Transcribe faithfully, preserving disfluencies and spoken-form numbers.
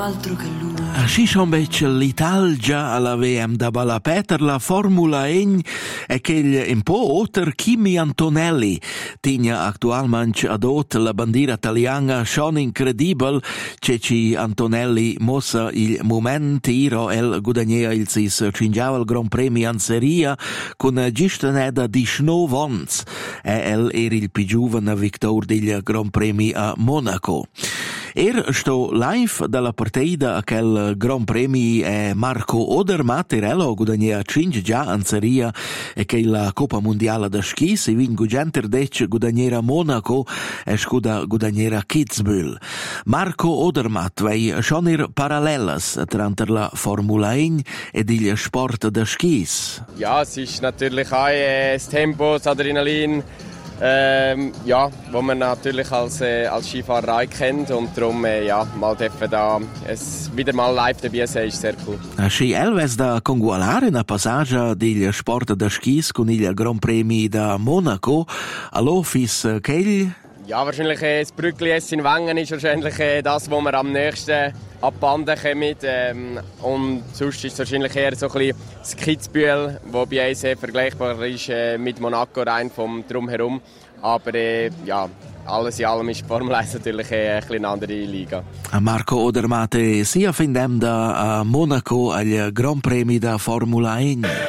Altro che luna. Asci invece l'Italia alla V M da Balapè per la Formula uno è che un po' oltre Kimi Antonelli tigna attualmente adot la bandiera italiana schon incredibile che ci Antonelli mossa il momento el guadagnea il sis cingiava il Gran Premio Anseria con gistaneda di Schnovons e el era il più giovane vittore del Gran Premio a Monaco. Er sto live dalla partita a quel Gran Premio è Marco Odermatt, erelo guadagna cinque già Anseria e che la Coppa Mondiale da Schi si vince genter dec guadagnera Monaco e scuda guadagnera Kitzbühel. Marco Odermatt vei schon ir paralleles tra la Formula uno ed il Sport da Skis. Ja, es ist natürlich auch äh, das Tempo, das Adrenalin, Ähm, ja, wo man natürlich als, äh, als Skifahrer kennt und darum äh, ja, mal dürfen da es wieder mal live dabei sein, ist sehr cool. Sci Elves da congualare una passaggia del Sport da Skis con il Gran Premio da Monaco all'Office Kelly. Ja, wahrscheinlich äh, das Brückli in Wengen ist wahrscheinlich äh, das, wo wir am nächsten abbanden kommen. Ähm, und sonst ist es wahrscheinlich eher so ein bisschen das Kitzbühel, wo bei uns sehr vergleichbar ist äh, mit Monaco rein vom Drumherum. Aber äh, ja, alles in allem ist die Formel eins natürlich äh, ein bisschen eine andere Liga. Marco Odermatt sia findem da Monaco al Gran Premio da Formula uno.